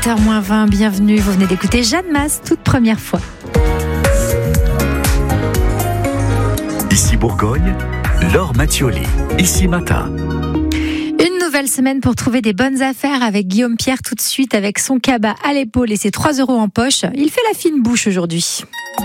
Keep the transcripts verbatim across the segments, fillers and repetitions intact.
heures moins vingt, bienvenue. Vous venez d'écouter Jeanne Masse, toute première fois. Ici Bourgogne, Laure Mattioli, ici Matin. Une nouvelle semaine pour trouver des bonnes affaires avec Guillaume Pierre tout de suite avec son cabas à l'épaule et ses trois euros en poche. Il fait la fine bouche aujourd'hui.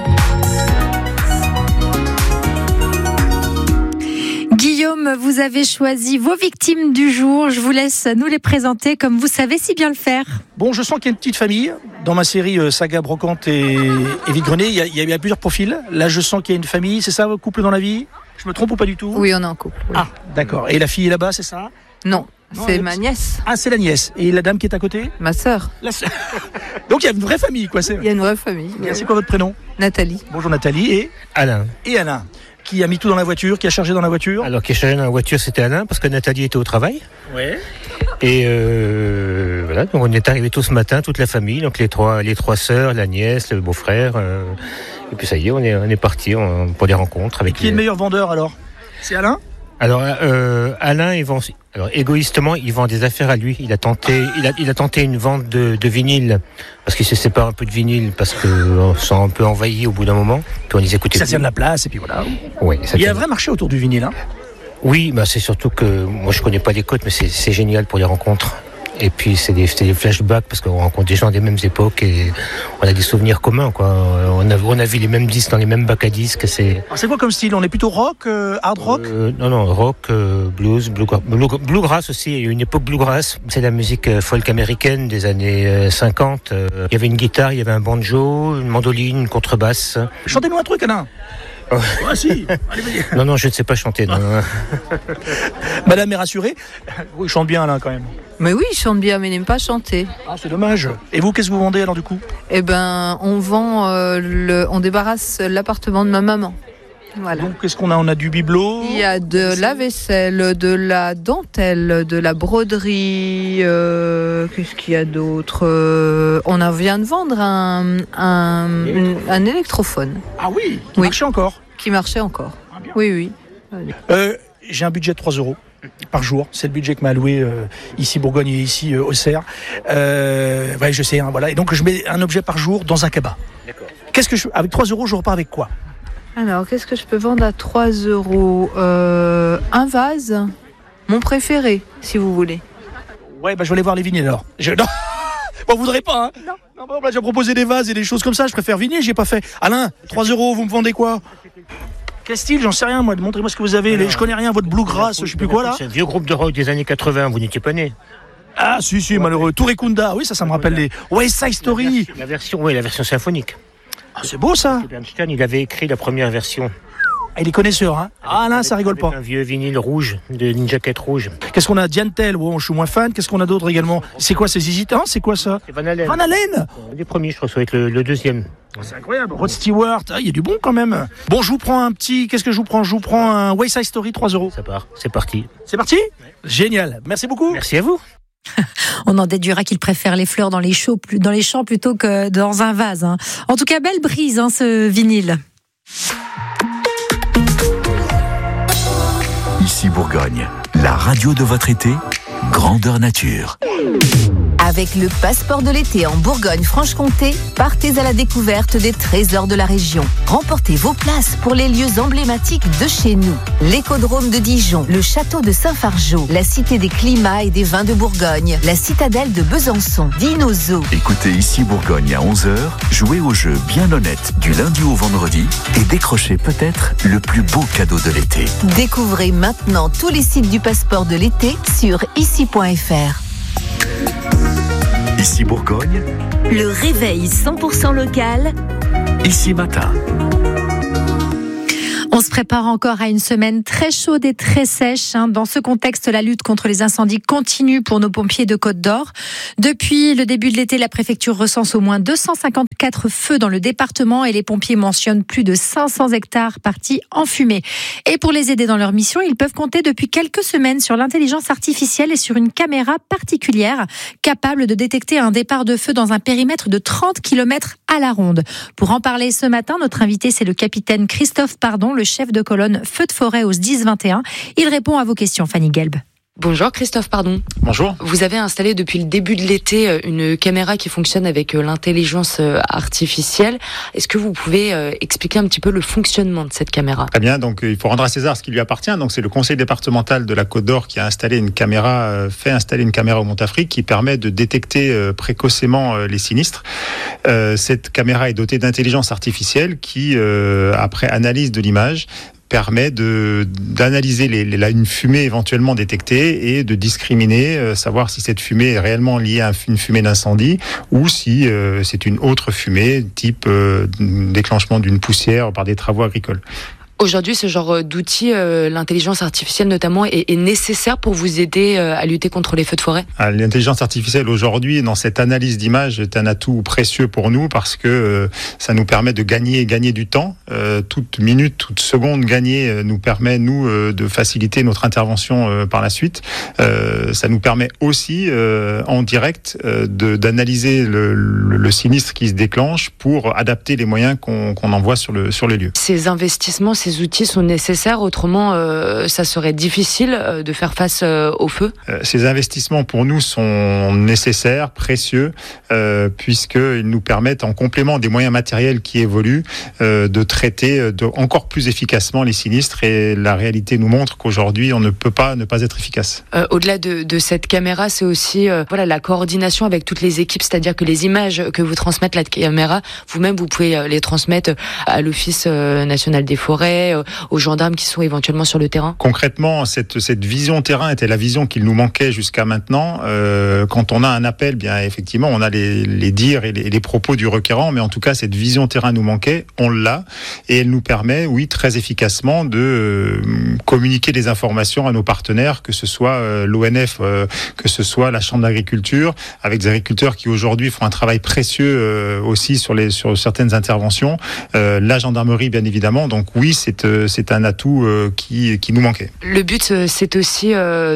Guillaume, vous avez choisi vos victimes du jour. Je vous laisse nous les présenter comme vous savez si bien le faire. Bon, je sens qu'il y a une petite famille. Dans ma série euh, Saga, Brocante et, et Vide-Grenier, il y, a, il y a plusieurs profils. Là, je sens qu'il y a une famille. C'est ça, couple dans la vie? Je me trompe ou pas du tout? Oui, on est en couple. Oui. Ah, d'accord. Et la fille est là-bas, c'est ça? Non, Non, c'est elle- ma nièce, Ah, c'est la nièce. Et la dame qui est à côté? ma sœur. La sœur. Donc, il y a une vraie famille, quoi. C'est... Il y a une vraie famille. C'est quoi votre prénom? Nathalie. Bonjour Nathalie. Et, Alain. et Alain. Qui a mis tout dans la voiture? Qui a chargé dans la voiture? Alors, qui est chargé dans la voiture, c'était Alain, parce que Nathalie était au travail. Ouais. Et euh, voilà, donc on est arrivés tous ce matin, toute la famille, donc les trois, les trois sœurs, la nièce, le beau-frère. Euh, et puis ça y est, on est, on est parti pour des rencontres avec. Qui est le meilleur vendeur alors? C'est Alain? Alors, euh, Alain, il vend, alors égoïstement, il vend des affaires à lui. Il a tenté, il a, il a tenté une vente de, de vinyle parce qu'il se sépare un peu de vinyle parce que on s'est un peu envahi au bout d'un moment. Puis on les écoutait. Ça plus. tient de la place et puis voilà. Ouais, ça Il y a tient- un vrai marché autour du vinyle, hein? Oui, bah c'est surtout que moi je connais pas les côtes, mais c'est, c'est génial pour les rencontres. Et puis c'est des, c'est des flashbacks parce qu'on rencontre des gens des mêmes époques et on a des souvenirs communs, quoi. On a, on a vu les mêmes disques dans les mêmes bacs à disques. C'est Alors, c'est quoi comme style? On est plutôt rock, euh, hard rock? euh, non non rock, euh, blues, bluegrass, bluegrass aussi. Il y a une époque bluegrass. C'est la musique euh, folk américaine des années euh, cinquante. Euh, il y avait une guitare, il y avait un banjo, une mandoline, une contrebasse. Chantez-nous un truc, Alain. Oh. Ah si. Allez, vas-y. Non non, je ne sais pas chanter. Non, non. Madame est rassurée? Oui, il chante bien, Alain, quand même. Mais oui, il chante bien, mais il n'aime pas chanter. Ah, c'est dommage. Et vous, qu'est-ce que vous vendez alors du coup? Eh ben, on vend, euh, le, on débarrasse l'appartement de ma maman. Voilà. Donc, qu'est-ce qu'on a? On a du bibelot. Il y a de la vaisselle, de la dentelle, de la broderie. Euh, qu'est-ce qu'il y a d'autre? Euh, On a vient de vendre un, un, un électrophone Ah oui, qui Oui. marchait encore. qui marchait encore. Ah, bien. Oui, oui. Euh, j'ai un budget de trois euros par jour. C'est le budget que m'a alloué euh, ici Bourgogne et ici euh, Auxerre. Euh, ouais, je sais, hein, voilà. Et donc, je mets un objet par jour dans un cabas. D'accord. Qu'est-ce que je... Avec trois euros, je repars avec quoi? Alors, qu'est-ce que je peux vendre à trois euros? Euh, Un vase, mon préféré, si vous voulez. Ouais, bah je vais aller voir les vinyles alors. Je... Non, bon, vous voudrez pas, hein? Non. Non, bah, on m'a déjà proposé des vases et des choses comme ça. Je préfère vinyle, j'ai pas fait. Alain, trois euros, vous me vendez quoi? Quel style? J'en sais rien, moi. Montrez-moi ce que vous avez. Les- Je connais rien. Votre bluegrass, je sais plus quoi là. C'est un vieux groupe de rock des années quatre-vingts. Vous n'étiez pas né. Ah, si, si, malheureux. Tourekunda. Oui, ça, ça me rappelle les West Side Story. La version, oui, la version symphonique. Ah, c'est beau ça. Bernstein, il avait écrit la première version. Ah, il est connaisseur, hein. Ah, là, ça rigole Avec pas. un vieux vinyle rouge, de une jaquette rouge. Qu'est-ce qu'on a? Diantel, bon, je suis moins fan. Qu'est-ce qu'on a d'autre également? C'est quoi, c'est Zizi Top? C'est quoi ça? C'est Van Halen. Van Halen. Les premiers, je crois, ça va être le, le deuxième. C'est incroyable. Rod Stewart. Ah, il y a du bon quand même. Bon, je vous prends un petit. Qu'est-ce que je vous prends? Je vous prends un West Side Story, trois euros. Ça part, c'est parti. C'est parti? Génial. Merci beaucoup. Merci à vous. On en déduira qu'il préfère les fleurs dans les, champs, dans les champs plutôt que dans un vase. Hein. En tout cas, belle brise, hein, ce vinyle. Ici Bourgogne, la radio de votre été, grandeur nature. Avec le passeport de l'été en Bourgogne-Franche-Comté, partez à la découverte des trésors de la région. Remportez vos places pour les lieux emblématiques de chez nous. L'écodrome de Dijon, le château de Saint-Fargeau, la cité des climats et des vins de Bourgogne, la citadelle de Besançon, Dinozo. Écoutez Ici Bourgogne à onze heures, jouez au jeu bien honnête du lundi au vendredi et décrochez peut-être le plus beau cadeau de l'été. Découvrez maintenant tous les sites du passeport de l'été sur ici point f r. Ici Bourgogne, Le réveil cent pour cent local. ici Matin. On se prépare encore à une semaine très chaude et très sèche. Dans ce contexte, la lutte contre les incendies continue pour nos pompiers de Côte d'Or. Depuis le début de l'été, la préfecture recense au moins deux cent cinquante-quatre feux dans le département et les pompiers mentionnent plus de cinq cents hectares partis en fumée. Et pour les aider dans leur mission, ils peuvent compter depuis quelques semaines sur l'intelligence artificielle et sur une caméra particulière capable de détecter un départ de feu dans un périmètre de trente kilomètres à la ronde. Pour en parler ce matin, notre invité, c'est le capitaine Christophe Pardon, le chef de colonne Feux de forêt au S D I S vingt et un. Il répond à vos questions, Fanny Gelb. Bonjour Christophe Pardon. Bonjour. Vous avez installé depuis le début de l'été une caméra qui fonctionne avec l'intelligence artificielle. Est-ce que vous pouvez expliquer un petit peu le fonctionnement de cette caméra ? Très bien, donc il faut rendre à César ce qui lui appartient. Donc c'est le conseil départemental de la Côte d'Or qui a installé une caméra, fait installer une caméra au Mont-Afrique qui permet de détecter précocement les sinistres. Cette caméra est dotée d'intelligence artificielle qui, après analyse de l'image, permet de, d'analyser les, les, une fumée éventuellement détectée et de discriminer, euh, savoir si cette fumée est réellement liée à une fumée d'incendie ou si euh, c'est une autre fumée, type euh, déclenchement d'une poussière par des travaux agricoles. Aujourd'hui, ce genre d'outil, euh, l'intelligence artificielle notamment, est, est nécessaire pour vous aider euh, à lutter contre les feux de forêt ? L'intelligence artificielle aujourd'hui, dans cette analyse d'image, est un atout précieux pour nous parce que euh, ça nous permet de gagner, gagner du temps. Euh, toute minute, toute seconde gagnée euh, nous permet, nous, euh, de faciliter notre intervention euh, par la suite. Euh, ça nous permet aussi, euh, en direct, euh, de, d'analyser le, le, le sinistre qui se déclenche pour adapter les moyens qu'on, qu'on envoie sur le, sur le lieu. Ces investissements, ces outils sont nécessaires, autrement euh, ça serait difficile euh, de faire face euh, au feu. Euh, ces investissements pour nous sont nécessaires, précieux, euh, puisqu'ils nous permettent, en complément des moyens matériels qui évoluent, euh, de traiter de, encore plus efficacement les sinistres. Et la réalité nous montre qu'aujourd'hui on ne peut pas ne pas être efficace. Euh, au-delà de, de cette caméra, c'est aussi euh, voilà, la coordination avec toutes les équipes, c'est-à-dire que les images que vous transmettez la caméra, vous-même vous pouvez euh, les transmettre à l'Office euh, national des forêts, aux gendarmes qui sont éventuellement sur le terrain. Concrètement, cette, cette vision terrain était la vision qu'il nous manquait jusqu'à maintenant. Euh, quand on a un appel, bien effectivement, on a les, les dires et les, les propos du requérant, mais en tout cas, cette vision terrain nous manquait, on l'a, et elle nous permet, oui, très efficacement de euh, communiquer des informations à nos partenaires, que ce soit euh, l'O N F, euh, que ce soit la Chambre d'agriculture, avec des agriculteurs qui aujourd'hui font un travail précieux euh, aussi sur, les, sur certaines interventions, euh, la gendarmerie, bien évidemment. Donc oui, c'est, c'est un atout qui, qui nous manquait. Le but, c'est aussi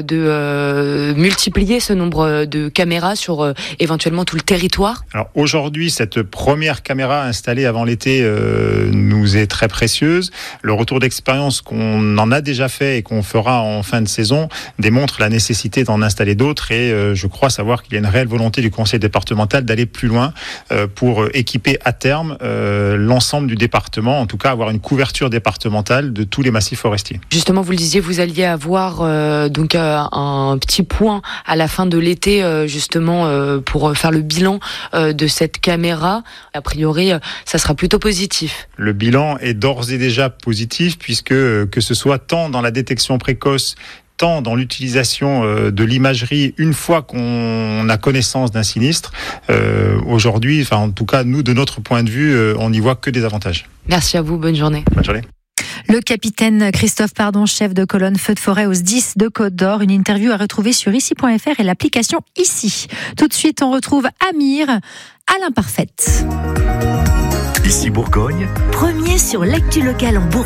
de multiplier ce nombre de caméras sur éventuellement tout le territoire. Alors aujourd'hui, cette première caméra installée avant l'été euh, nous est très précieuse. Le retour d'expérience qu'on en a déjà fait et qu'on fera en fin de saison démontre la nécessité d'en installer d'autres et euh, je crois savoir qu'il y a une réelle volonté du conseil départemental d'aller plus loin euh, pour équiper à terme euh, l'ensemble du département, en tout cas avoir une couverture départementale de tous les massifs forestiers. Justement, vous le disiez, vous alliez avoir euh, donc euh, un petit point à la fin de l'été euh, justement euh, pour faire le bilan euh, de cette caméra. A priori, euh, ça sera plutôt positif. Le bilan est d'ores et déjà positif puisque euh, que ce soit tant dans la détection précoce tant dans l'utilisation euh, de l'imagerie une fois qu'on a connaissance d'un sinistre. Euh, aujourd'hui, enfin en tout cas nous de notre point de vue, euh, on n'y voit que des avantages. Merci à vous, bonne journée. Bonne journée. Le capitaine Christophe Pardon, chef de colonne Feux de forêt au S D I S de Côte d'Or. Une interview à retrouver sur ici point f r et l'application Ici. Tout de suite, on retrouve Amir à l'imparfaite. Ici Bourgogne. Premier sur l'actu locale en Bourgogne.